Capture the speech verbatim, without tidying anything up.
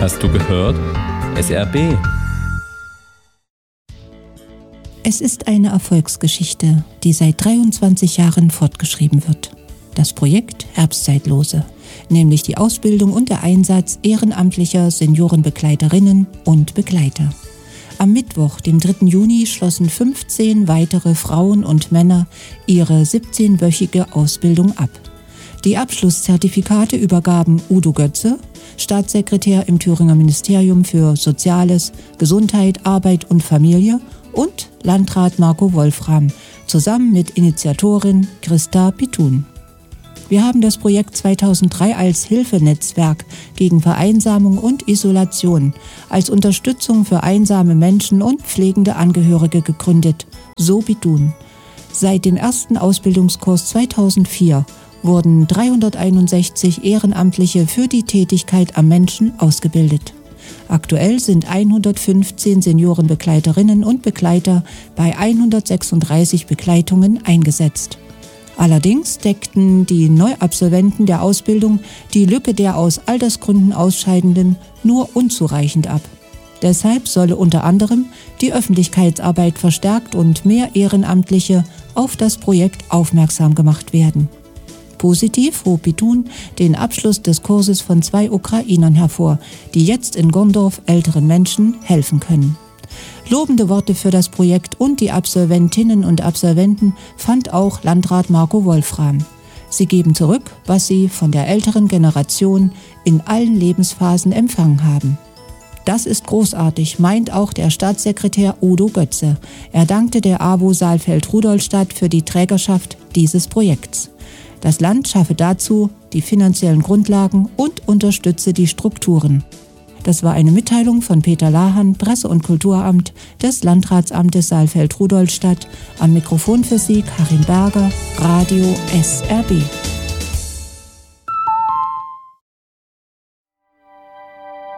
Hast du gehört? S R B. Es ist eine Erfolgsgeschichte, die seit dreiundzwanzig Jahren fortgeschrieben wird. Das Projekt Herbstzeitlose, nämlich die Ausbildung und der Einsatz ehrenamtlicher Seniorenbegleiterinnen und Begleiter. Am Mittwoch, dem dritten Juni, schlossen fünfzehn weitere Frauen und Männer ihre siebzehnwöchige Ausbildung ab. Die Abschlusszertifikate übergaben Udo Götze, Staatssekretär im Thüringer Ministerium für Soziales, Gesundheit, Arbeit und Familie, und Landrat Marco Wolfram, zusammen mit Initiatorin Christa Pitun. Wir haben das Projekt zweitausenddrei als Hilfenetzwerk gegen Vereinsamung und Isolation, als Unterstützung für einsame Menschen und pflegende Angehörige gegründet, so Pitun. Seit dem ersten Ausbildungskurs zweitausendvier wurden dreihunderteinundsechzig Ehrenamtliche für die Tätigkeit am Menschen ausgebildet. Aktuell sind hundertfünfzehn Seniorenbegleiterinnen und Begleiter bei hundertsechsunddreißig Begleitungen eingesetzt. Allerdings deckten die Neuabsolventen der Ausbildung die Lücke der aus Altersgründen Ausscheidenden nur unzureichend ab. Deshalb solle unter anderem die Öffentlichkeitsarbeit verstärkt und mehr Ehrenamtliche auf das Projekt aufmerksam gemacht werden. Positiv hob Pitun den Abschluss des Kurses von zwei Ukrainern hervor, die jetzt in Gondorf älteren Menschen helfen können. Lobende Worte für das Projekt und die Absolventinnen und Absolventen fand auch Landrat Marco Wolfram. Sie geben zurück, was sie von der älteren Generation in allen Lebensphasen empfangen haben. Das ist großartig, meint auch der Staatssekretär Udo Götze. Er dankte der AWO Saalfeld-Rudolstadt für die Trägerschaft dieses Projekts. Das Land schaffe dazu die finanziellen Grundlagen und unterstütze die Strukturen. Das war eine Mitteilung von Peter Lahan, Presse- und Kulturamt des Landratsamtes Saalfeld-Rudolstadt. Am Mikrofon für Sie Karin Berger, Radio S R B.